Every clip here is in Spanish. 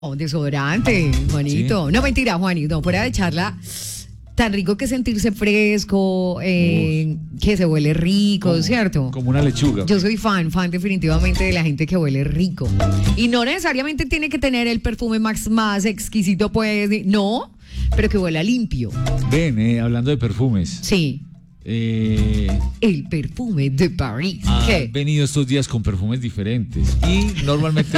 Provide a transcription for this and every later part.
Oh, desodorante, Juanito. Sí. No, mentira, Juanito, fuera de charla. Tan rico que sentirse fresco, que se huele rico, ¿cierto? Como una lechuga. Yo soy fan definitivamente de la gente que huele rico. Y no necesariamente tiene que tener el perfume más exquisito, pues, no, pero que huela limpio. Ven, hablando de perfumes. Sí. El perfume de París. Ha ¿Qué? venido estos días con perfumes diferentes. Y normalmente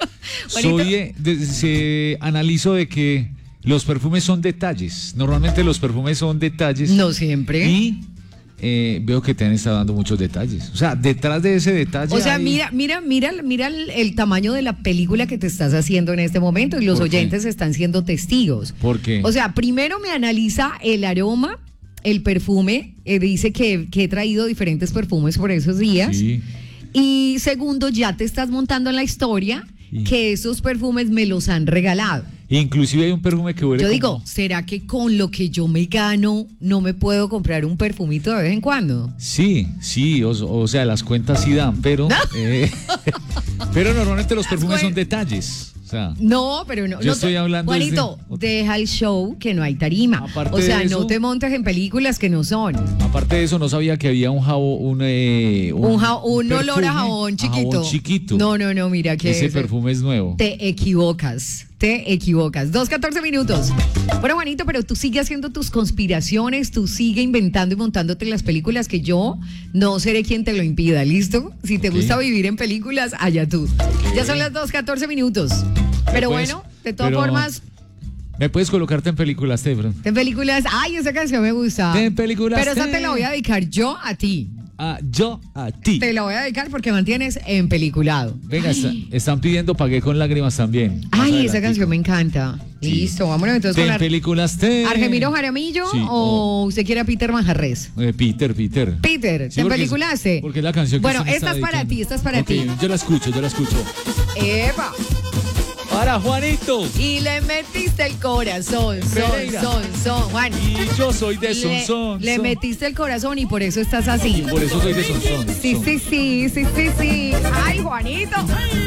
analizo de que los perfumes son detalles. Normalmente los perfumes son detalles. No siempre. Y veo que te han estado dando muchos detalles. O sea, detrás de ese detalle. O sea, hay... mira el tamaño de la película que te estás haciendo en este momento y los ¿Por qué? oyentes están siendo testigos. ¿Por qué? O sea, primero me analiza el aroma, el perfume, dice que he traído diferentes perfumes por esos días. Sí. Y segundo, ya te estás montando en la historia que esos perfumes me los han regalado. Inclusive hay un perfume que huele Yo como... digo, ¿será que con lo que yo me gano no me puedo comprar un perfumito de vez en cuando? Sí, o sea, las cuentas sí dan, pero pero normalmente los perfumes son detalles. O sea, no, pero no. Yo estoy hablando Juanito, deja el show que no hay tarima. Aparte o sea, de eso, no te montes en películas que no son. Aparte de eso, no sabía que había un jabón, Un olor a jabón chiquito. Jabón chiquito. No, mira que ese perfume es nuevo. Te equivocas. 2:14 minutos. Bueno, Juanito, pero tú sigues haciendo tus conspiraciones, tú sigues inventando y montándote las películas que yo no seré quien te lo impida, ¿listo? Si te gusta vivir en películas, allá tú. Ya son las 2:14 minutos. Pero bueno, de todas formas... ¿Me puedes colocarte en películas, Tefron? En películas... Ay, esa canción me gusta. En películas. Pero esa te la voy a dedicar yo a ti. Yo a ti. Te la voy a dedicar porque mantienes en peliculado. Venga, están pidiendo Pagué con lágrimas también. Ay, esa canción me encanta. Sí. Listo, vámonos entonces con En películas Argemiro Jaramillo, sí, o usted quiere a Peter Manjarres. Peter. Peter, Sí, ¿te porque peliculaste? porque es la canción que bueno, usted me esta está es para dedicando. ti, esta es para Ok, ti. Yo la escucho. ¡Epa! Para Juanito. Y le metiste el corazón, Pereira. son, Juan. Y yo soy de Sonsón. Le metiste el corazón y por eso estás así. Por eso soy de Sonsón. Sí. Ay, Juanito.